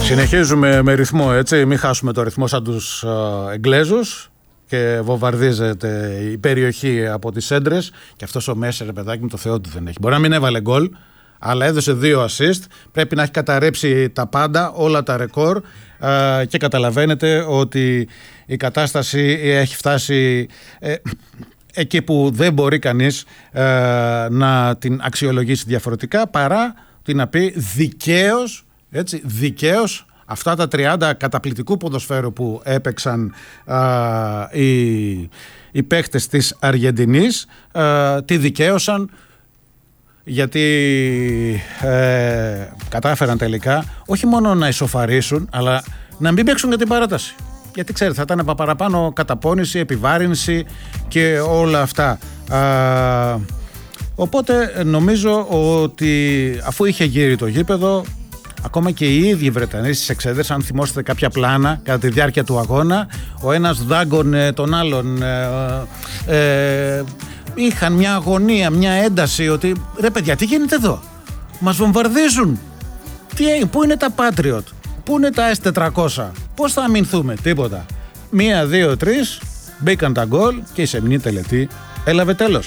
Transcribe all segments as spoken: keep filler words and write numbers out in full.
Συνεχίζουμε με ρυθμό, έτσι, μην χάσουμε το ρυθμό σαν τους ε, Εγγλέζους και βομβαρδίζεται η περιοχή από τις έντρες και αυτός ο Μέσερ, παιδάκι μου, το Θεό του δεν έχει. Μπορεί να μην έβαλε γκολ, αλλά έδωσε δύο assist, πρέπει να έχει καταρρέψει τα πάντα, όλα τα ρεκόρ ε, και καταλαβαίνετε ότι η κατάσταση έχει φτάσει ε, εκεί που δεν μπορεί κανείς ε, να την αξιολογήσει διαφορετικά παρά την να πει δικαίως, έτσι, δικαίως αυτά τα τριάντα καταπληκτικού ποδοσφαίρου που έπαιξαν α, οι, οι παίχτες της Αργεντινής α, τη δικαίωσαν, γιατί ε, κατάφεραν τελικά όχι μόνο να ισοφαρίσουν αλλά να μην παίξουν για την παράταση, γιατί ξέρετε θα ήταν παραπάνω καταπώνηση, επιβάρυνση και όλα αυτά. Α, οπότε νομίζω ότι αφού είχε γύρει το γήπεδο, ακόμα και οι ίδιοι Βρετανοί στις εξέδρες, αν θυμόσαστε κάποια πλάνα κατά τη διάρκεια του αγώνα, ο ένας δάγκωνε τον άλλον, ε, ε, είχαν μια αγωνία, μια ένταση ότι ρε παιδιά, τι γίνεται εδώ, μας βομβαρδίζουν, τι, πού είναι τα Patriot, πού είναι τα ες τετρακόσια, πώς θα αμυνθούμε, τίποτα. Μία, δύο, τρεις, μπήκαν τα γκολ και η σεμνή τελετή έλαβε τέλος.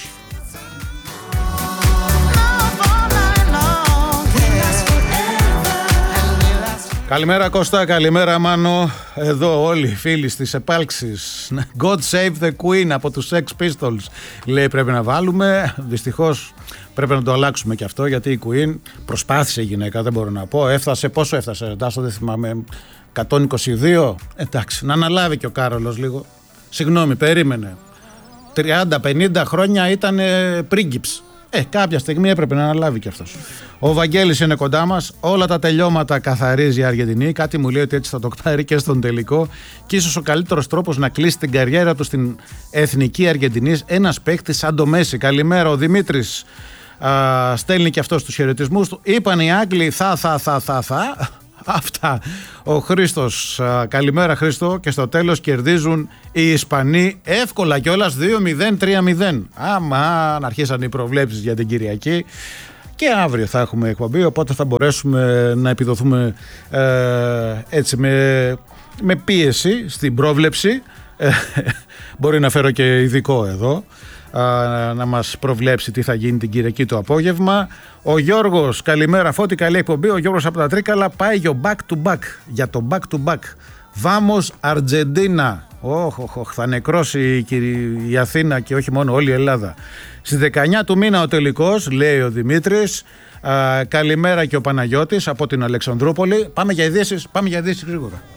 Καλημέρα Κώστα, καλημέρα Μάνο. Εδώ όλοι οι φίλοι στις επάλξεις. God save the Queen από τους Sex Pistols, λέει, πρέπει να βάλουμε. Δυστυχώς πρέπει να το αλλάξουμε και αυτό, γιατί η Queen προσπάθησε η γυναίκα, δεν μπορώ να πω. Έφτασε, πόσο έφτασε, Τάσο, δεν θυμάμαι, εκατόν είκοσι δύο. Εντάξει, να αναλάβει και ο Κάρολος λίγο. Συγγνώμη, περίμενε. τριάντα πενήντα χρόνια ήταν πρίγκιψ. Ε, κάποια στιγμή έπρεπε να αναλάβει και αυτός. Ο Βαγγέλης είναι κοντά μας. Όλα τα τελειώματα καθαρίζει η Αργεντινή. Κάτι μου λέει ότι έτσι θα το πάρει και στον τελικό. Και ίσως ο καλύτερος τρόπος να κλείσει την καριέρα του στην εθνική Αργεντινής ένας παίκτης σαν το Μέση. Καλημέρα, ο Δημήτρης α, στέλνει και αυτός τους χαιρετισμούς του. Είπαν οι Άγγλοι θα, θα, θα, θα, θα. Αυτά. Ο Χρήστος, α, καλημέρα Χρήστο. Και στο τέλος κερδίζουν οι Ισπανοί εύκολα κιόλας δύο μηδέν τρία μηδέν. Άμα αρχίσαν οι προβλέψεις για την Κυριακή. Και αύριο θα έχουμε εκπομπή, οπότε θα μπορέσουμε να επιδοθούμε ε, έτσι με, με πίεση στην πρόβλεψη. Ε, μπορεί να φέρω και ειδικό εδώ ε, να μας προβλέψει τι θα γίνει την Κυριακή το απόγευμα. Ο Γιώργος, καλημέρα Φώτη, καλή εκπομπή. Ο Γιώργος από τα Τρίκαλα πάει για back to back, για το back to back. Βάμος Αργεντίνα. Όχ, όχ, όχ, θα νεκρώσει η, η Αθήνα και όχι μόνο, όλη η Ελλάδα. Στις δεκαεννιά του μήνα ο τελικός, λέει ο Δημήτρης. Α, καλημέρα και ο Παναγιώτης από την Αλεξανδρούπολη. Πάμε για ειδήσεις, πάμε για ειδήσεις γρήγορα.